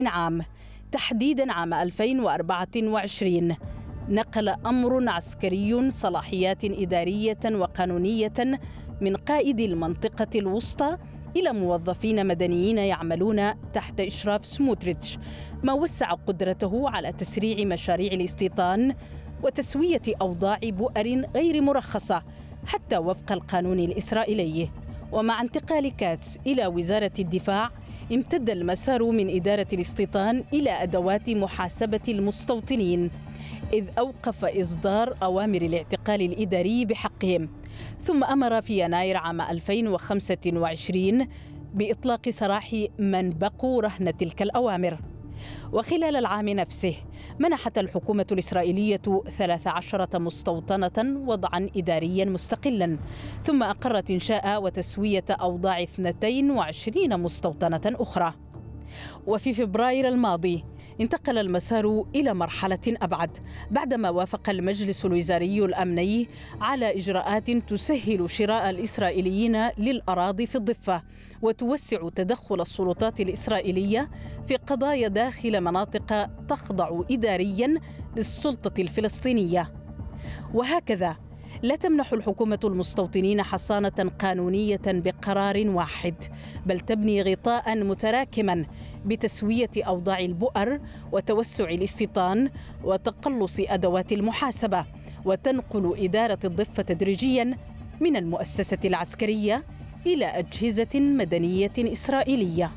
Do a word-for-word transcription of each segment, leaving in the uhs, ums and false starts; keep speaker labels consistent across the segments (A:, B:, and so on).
A: عام، تحديدا عام ألفين وأربعة وعشرين، نقل أمر عسكري صلاحيات إدارية وقانونية من قائد المنطقة الوسطى إلى موظفين مدنيين يعملون تحت إشراف سموتريتش، ما وسع قدرته على تسريع مشاريع الاستيطان وتسوية أوضاع بؤر غير مرخصة حتى وفق القانون الإسرائيلي. ومع انتقال كاتس إلى وزارة الدفاع، امتد المسار من إدارة الاستيطان إلى أدوات محاسبة المستوطنين، إذ أوقف إصدار أوامر الاعتقال الإداري بحقهم، ثم أمر في يناير عام ألفين وخمسة وعشرين بإطلاق سراح من بقوا رهن تلك الأوامر. وخلال العام نفسه منحت الحكومة الإسرائيلية ثلاث عشرة مستوطنة وضعا إداريا مستقلا، ثم أقرت إنشاء وتسوية أوضاع اثنتين وعشرين مستوطنة أخرى. وفي فبراير الماضي انتقل المسار إلى مرحلة أبعد، بعدما وافق المجلس الوزاري الأمني على إجراءات تسهل شراء الإسرائيليين للأراضي في الضفة وتوسع تدخل السلطات الإسرائيلية في قضايا داخل مناطق تخضع إداريا للسلطة الفلسطينية. وهكذا لا تمنح الحكومة المستوطنين حصانة قانونية بقرار واحد، بل تبني غطاء متراكما بتسوية أوضاع البؤر وتوسع الاستيطان وتقلص أدوات المحاسبة، وتنقل إدارة الضفة تدريجيا من المؤسسة العسكرية إلى أجهزة مدنية إسرائيلية.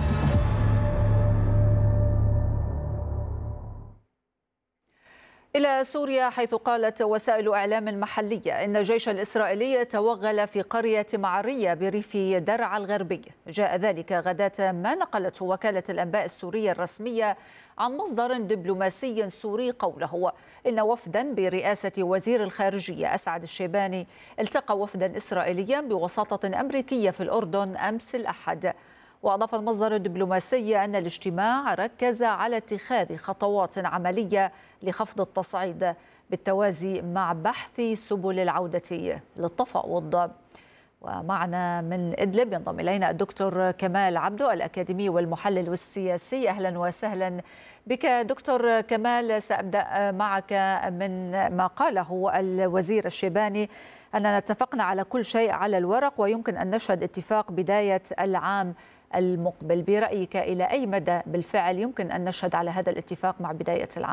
B: إلى سوريا، حيث قالت وسائل إعلام محلية إن الجيش الإسرائيلي توغل في قرية معرية بريف درعا الغربي. جاء ذلك غداة ما نقلته وكالة الأنباء السورية الرسمية عن مصدر دبلوماسي سوري قوله إن وفدا برئاسة وزير الخارجية أسعد الشيباني التقى وفدا إسرائيليا بوساطة أمريكية في الأردن أمس الأحد. وأضاف المصدر الدبلوماسي أن الاجتماع ركز على اتخاذ خطوات عملية لخفض التصعيد بالتوازي مع بحث سبل العودة للتفاوض. ومعنا من إدلب ينضم إلينا الدكتور كمال عبدو الأكاديمي والمحلل السياسي. أهلا وسهلا بك دكتور كمال. سأبدأ معك من ما قاله الوزير الشيباني أننا اتفقنا على كل شيء على الورق ويمكن أن نشهد اتفاق بداية العام المقبل. برأيك إلى أي مدى بالفعل يمكن أن نشهد على هذا الاتفاق مع بداية العام؟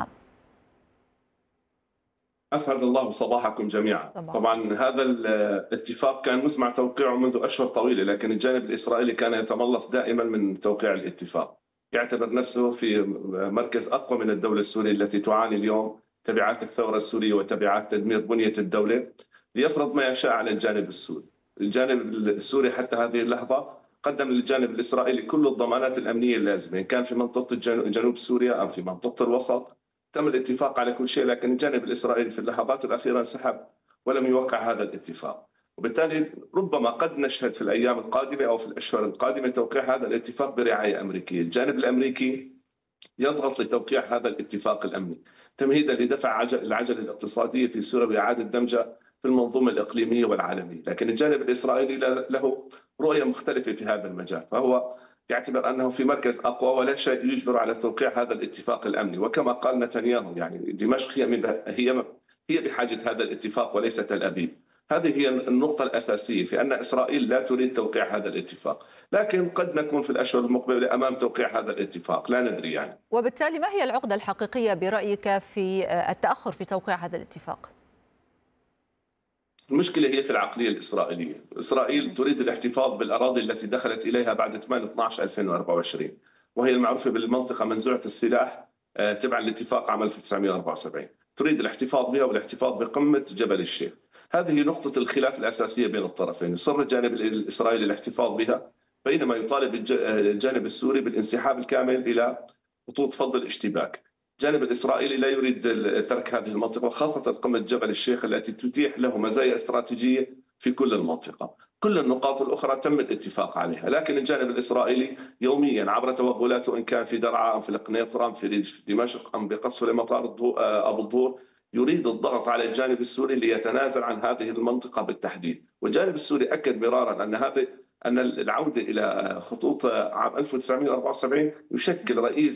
C: أسعد الله صباحكم جميعا.
B: صباح.
C: طبعا هذا الاتفاق كان مسمع توقيعه منذ أشهر طويلة، لكن الجانب الإسرائيلي كان يتملص دائما من توقيع الاتفاق، يعتبر نفسه في مركز أقوى من الدولة السورية التي تعاني اليوم تبعات الثورة السورية وتبعات تدمير بنية الدولة، ليفرض ما يشاء على الجانب السوري. الجانب السوري حتى هذه اللحظة قدم للجانب الإسرائيلي كل الضمانات الأمنية اللازمة، إن كان في منطقة جنوب سوريا أو في منطقة الوسط. تم الاتفاق على كل شيء، لكن الجانب الإسرائيلي في اللحظات الأخيرة انسحب ولم يوقع هذا الاتفاق، وبالتالي ربما قد نشهد في الأيام القادمة أو في الأشهر القادمة توقيع هذا الاتفاق برعاية أمريكية. الجانب الأمريكي يضغط لتوقيع هذا الاتفاق الأمني تمهيدا لدفع عجل العجلة الاقتصادية في سوريا وإعادة دمجها في المنظومة الإقليمية والعالمية، لكن الجانب الإسرائيلي له رؤية مختلفة في هذا المجال، فهو يعتبر أنه في مركز أقوى ولا شيء يجبر على توقيع هذا الاتفاق الأمني. وكما قال نتنياهو يعني دمشق هي من هي هي بحاجة هذا الاتفاق وليس تل أبيب. هذه هي النقطة الأساسية في أن إسرائيل لا تريد توقيع هذا الاتفاق، لكن قد نكون في الأشهر المقبلة أمام توقيع هذا الاتفاق، لا ندري يعني.
B: وبالتالي ما هي العقدة الحقيقية برأيك في التأخر في توقيع هذا الاتفاق؟
C: المشكلة هي في العقلية الإسرائيلية. إسرائيل تريد الاحتفاظ بالأراضي التي دخلت إليها بعد ثمانية عشر اثناشر ألفين وأربعة وعشرين، وهي المعروفة بالمنطقة منزوعة السلاح تبعا لاتفاق عام ألف وتسعمئة وأربعة وسبعين. تريد الاحتفاظ بها والاحتفاظ بقمة جبل الشيخ. هذه نقطة الخلاف الأساسية بين الطرفين. يصر الجانب الإسرائيلي الاحتفاظ بها، بينما يطالب الجانب السوري بالانسحاب الكامل إلى خطوط فض الاشتباك. الجانب الإسرائيلي لا يريد ترك هذه المنطقة، وخاصة قمة جبل الشيخ التي تتيح له مزايا استراتيجية في كل المنطقة. كل النقاط الأخرى تم الاتفاق عليها، لكن الجانب الإسرائيلي يوميا عبر توغلاته إن كان في درعا أم في القنيطرة أم في دمشق أم بقصف لمطار أبو الظهور يريد الضغط على الجانب السوري ليتنازل عن هذه المنطقة بالتحديد. والجانب السوري أكد مرارا أن هذا أن العودة إلى خطوط عام ألف وتسعمئة وأربعة وسبعين يشكل رئيس